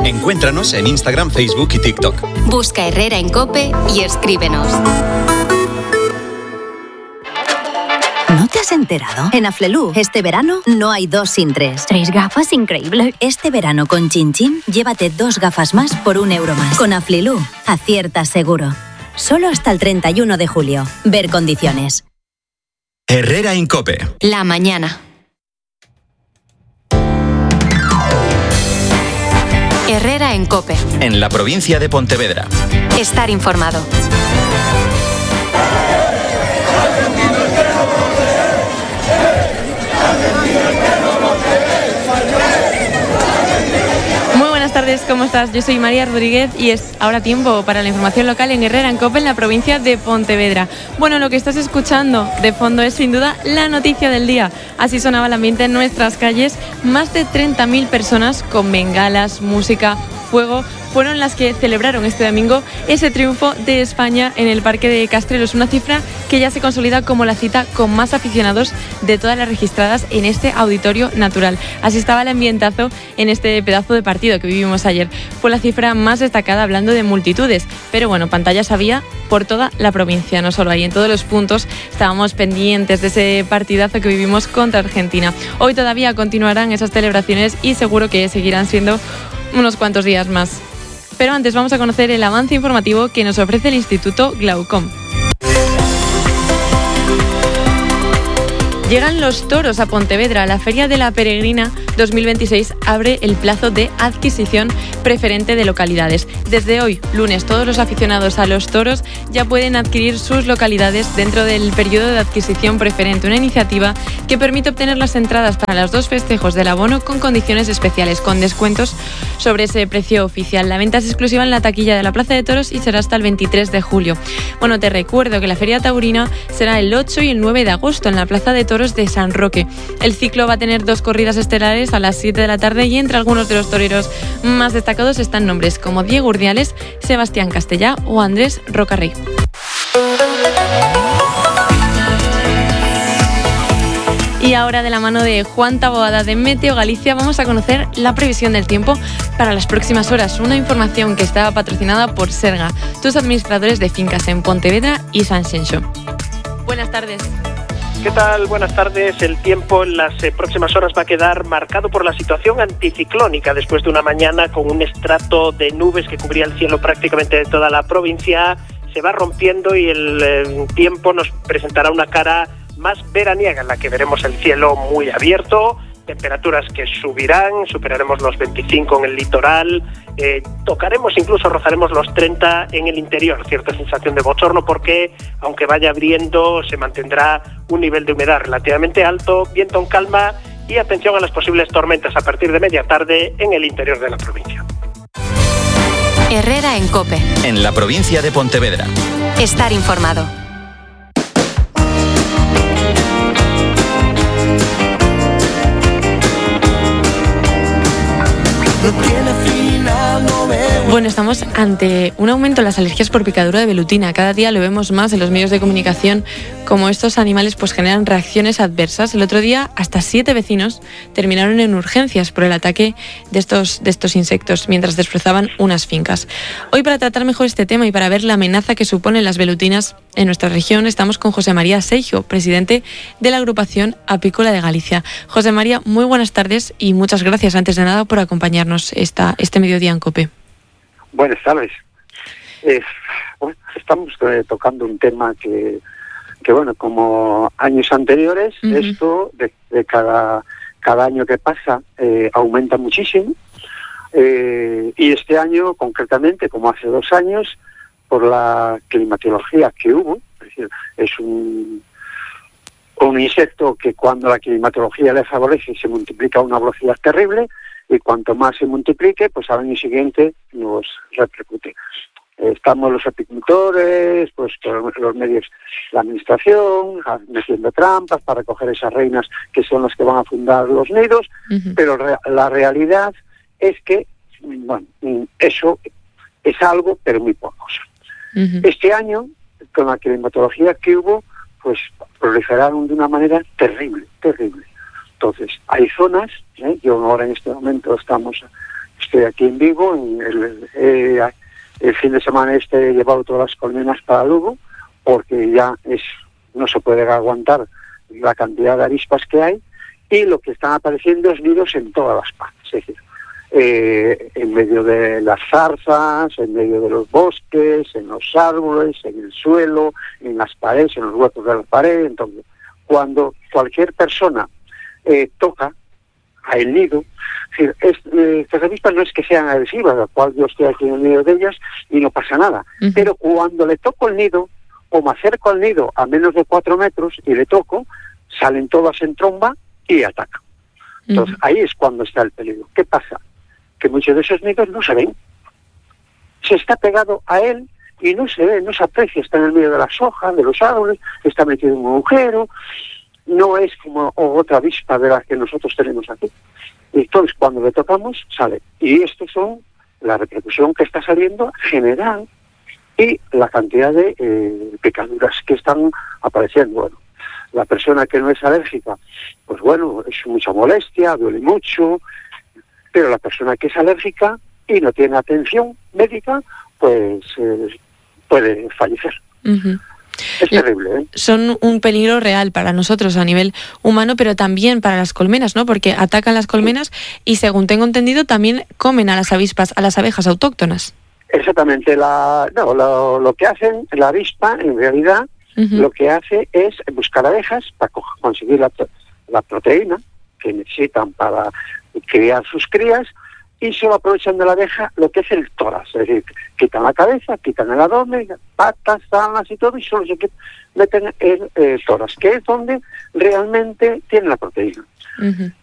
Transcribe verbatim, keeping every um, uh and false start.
Encuéntranos en Instagram, Facebook y TikTok. Busca Herrera en COPE y escríbenos. ¿No te has enterado? En Aflelu, este verano no hay dos sin tres. Tres gafas, increíble. Este verano con Chin Chin, llévate dos gafas más por un euro más. Con Aflelu, aciertas seguro. Solo hasta el treinta y uno de julio. Ver condiciones. Herrera en COPE. La mañana. Herrera en COPE. En la provincia de Pontevedra. Estar informado. Buenas tardes, ¿cómo estás? Yo soy María Rodríguez y es ahora tiempo para la información local en Herrera en COPE, en la provincia de Pontevedra. Bueno, lo que estás escuchando de fondo es sin duda la noticia del día. Así sonaba el ambiente en nuestras calles. Más de treinta mil personas con bengalas, música, fuego fueron las que celebraron este domingo ese triunfo de España en el Parque de Castrelos, una cifra que ya se consolida como la cita con más aficionados de todas las registradas en este auditorio natural. Así estaba el ambientazo en este pedazo de partido que vivimos ayer. Fue la cifra más destacada hablando de multitudes, pero bueno, pantallas había por toda la provincia, no solo ahí, en todos los puntos estábamos pendientes de ese partidazo que vivimos contra Argentina. Hoy todavía continuarán esas celebraciones y seguro que seguirán siendo unos cuantos días más. Pero antes vamos a conocer el avance informativo que nos ofrece el Instituto Glaucom. Llegan los toros a Pontevedra. La Feria de la Peregrina dos mil veintiséis abre el plazo de adquisición preferente de localidades. Desde hoy, lunes, todos los aficionados a los toros ya pueden adquirir sus localidades dentro del periodo de adquisición preferente, una iniciativa que permite obtener las entradas para los dos festejos del abono con condiciones especiales, con descuentos sobre ese precio oficial. La venta es exclusiva en la taquilla de la Plaza de Toros y será hasta el veintitrés de julio. Bueno, te recuerdo que la Feria Taurina será el ocho y el nueve de agosto en la Plaza de Toros de San Roque. El ciclo va a tener dos corridas estelares a las siete de la tarde y entre algunos de los toreros más destacados están nombres como Diego Urdiales, Sebastián Castellá o Andrés Rocarrey. Y ahora, de la mano de Juan Taboada de Meteo Galicia, vamos a conocer la previsión del tiempo para las próximas horas. Una información que está patrocinada por Serga, tus administradores de fincas en Pontevedra y Sanxenxo. Buenas tardes. ¿Qué tal? Buenas tardes. El tiempo en las eh, próximas horas va a quedar marcado por la situación anticiclónica después de una mañana con un estrato de nubes que cubría el cielo prácticamente de toda la provincia. Se va rompiendo y el eh, tiempo nos presentará una cara más veraniega en la que veremos el cielo muy abierto, temperaturas que subirán, superaremos los veinticinco en el litoral, eh, tocaremos, incluso rozaremos los treinta en el interior, cierta sensación de bochorno porque, aunque vaya abriendo, se mantendrá un nivel de humedad relativamente alto, viento en calma y atención a las posibles tormentas a partir de media tarde en el interior de la provincia. Herrera en COPE. En la provincia de Pontevedra. Estar informado. Bueno, estamos ante un aumento en las alergias por picadura de velutina. Cada día lo vemos más en los medios de comunicación, como estos animales pues generan reacciones adversas. El otro día, hasta siete vecinos terminaron en urgencias por el ataque de estos, de estos insectos mientras desbrozaban unas fincas. Hoy, para tratar mejor este tema y para ver la amenaza que suponen las velutinas en nuestra región, estamos con José María Seijo, presidente de la agrupación apícola de Galicia. José María, muy buenas tardes y muchas gracias, antes de nada, por acompañarnos esta, este mediodía en COPE. Buenas tardes. Eh, bueno, estamos eh, tocando un tema que, que, bueno, como años anteriores, uh-huh. esto de, de cada, cada año que pasa eh, aumenta muchísimo. Eh, y este año, concretamente, como hace dos años, por la climatología que hubo, es decir, es un, un insecto que cuando la climatología le favorece se multiplica a una velocidad terrible, y cuanto más se multiplique, pues al año siguiente nos repercute. Estamos los apicultores, pues los medios, la administración, metiendo trampas para recoger esas reinas que son las que van a fundar los nidos, uh-huh. pero re- la realidad es que, bueno, eso es algo, pero muy poco. Uh-huh. Este año, con la climatología que hubo, pues proliferaron de una manera terrible, terrible. Entonces, hay zonas, ¿eh? yo ahora en este momento estamos estoy aquí en Vigo, en el, eh, el fin de semana este he llevado todas las colmenas para Lugo, porque ya es no se puede aguantar la cantidad de avispas que hay, y lo que están apareciendo es nidos en todas las partes, es decir, eh, en medio de las zarzas, en medio de los bosques, en los árboles, en el suelo, en las paredes, en los huecos de la pared. Entonces, cuando cualquier persona eh, toca a el nido, es decir, es, eh, estas avispas no es que sean agresivas, al cual yo estoy aquí en el medio de ellas y no pasa nada, uh-huh. pero cuando le toco el nido, o me acerco al nido a menos de cuatro metros y le toco, salen todas en tromba y atacan. Entonces, uh-huh. ahí es cuando está el peligro. ¿Qué pasa? Que muchos de esos nidos no se ven. Se está pegado a él y no se ve, no se aprecia, está en el medio de las hojas, de los árboles, está metido en un agujero, no es como otra avispa de las que nosotros tenemos aquí. Y entonces, cuando le tocamos, sale. Y estos son la repercusión que está saliendo general y la cantidad de eh, picaduras que están apareciendo. Bueno, la persona que no es alérgica, pues bueno, es mucha molestia, duele mucho, pero la persona que es alérgica y no tiene atención médica, pues eh, puede fallecer. Uh-huh. Es terrible, ¿eh? Son un peligro real para nosotros a nivel humano, pero también para las colmenas, ¿no? Porque atacan las colmenas y, según tengo entendido, también comen a las avispas, a las abejas autóctonas. Exactamente. La, no, lo, lo que hacen, la avispa, en realidad, uh-huh. lo que hace es buscar abejas para co- conseguir la, la proteína que necesitan para criar sus crías, y solo aprovechan de la abeja lo que es el tórax, es decir, quitan la cabeza, quitan el abdomen, patas, alas y todo, y solo se meten el eh, tórax, que es donde realmente tiene la proteína. Uh-huh.